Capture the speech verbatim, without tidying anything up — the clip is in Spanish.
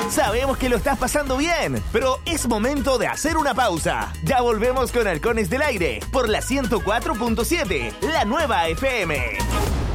Sabemos que lo estás pasando bien, pero es momento de hacer una pausa. Ya volvemos con Halcones del Aire por la ciento cuatro punto siete, la nueva F M.